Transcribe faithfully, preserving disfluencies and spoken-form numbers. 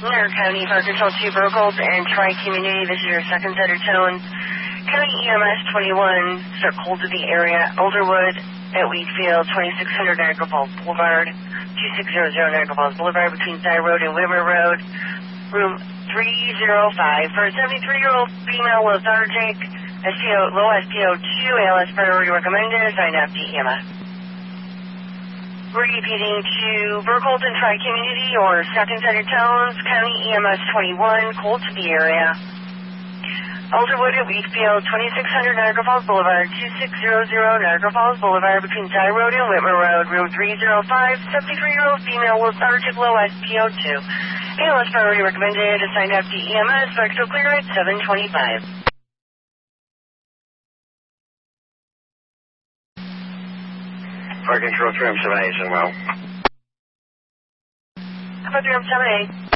Lander County Fire Control two Burkholz and Tri-Community. This is your second set of tones. County E M S twenty-one, start cold to the area. Alderwood at Wheatfield, twenty-six hundred Niagara Falls Boulevard, two six zero zero Niagara Falls Boulevard between Cy Road and Whitmer Road. Room three oh five for a seventy-three-year-old female lethargic. S P O, low S P O two, A L S priority recommended, assigned F D E M S. Repeating to Burkholz and Tri-Community or second set of tones, County E M S twenty-one, cold to the area. Alderwood at Wheatfield, twenty-six hundred Niagara Falls Boulevard, two six zero zero Niagara Falls Boulevard between Cy Road and Whitmer Road, room three oh five, seventy-three-year-old female lethargic, low S P O two. A L S priority recommended, assigned F D E M S, vector clearance seven twenty-five. Fire Control three M seven eight, well. Fire three M seven eight.